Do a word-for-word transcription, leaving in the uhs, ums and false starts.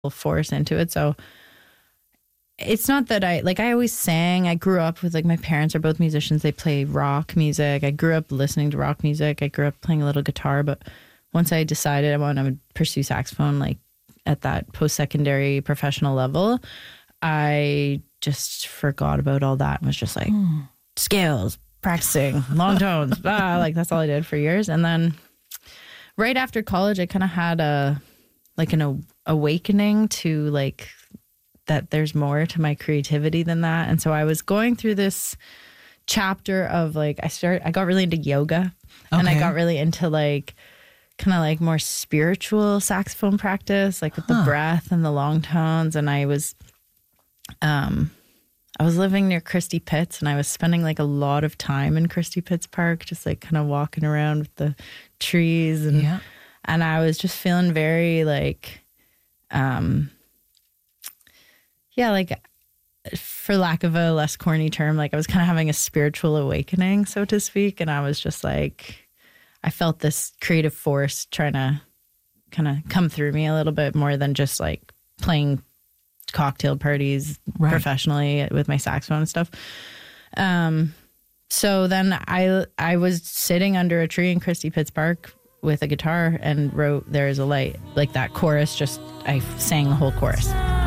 force into it. So it's not that I, like, I always sang. I grew up with, like, my parents are both musicians. They play rock music. I grew up listening to rock music. I grew up playing a little guitar. But once I decided I wanted to pursue saxophone, like, at that post-secondary professional level, I just forgot about all that and was just like, mm. scales, practicing, long tones, ah, like, that's all I did for years. And then right after college, I kind of had a, like, an a, awakening to, like, that there's more to my creativity than that. And so I was going through this chapter of, like, I started, I got really into yoga, okay. and I got really into, like, kind of like more spiritual saxophone practice, like with huh. the breath and the long tones. And I was, um, I was living near Christie Pitts, and I was spending, like, a lot of time in Christie Pitts Park, just, like, kind of walking around with the trees. And, yeah. and I was just feeling very, like, um, yeah, like, for lack of a less corny term, like, I was kind of having a spiritual awakening, so to speak. And I was just like, I felt this creative force trying to kind of come through me a little bit more than just, like, playing cocktail parties right. professionally with my saxophone and stuff. Um, so then I I was sitting under a tree in Christie Pitts Park with a guitar and wrote "There Is a Light," like that chorus. Just I sang the whole chorus.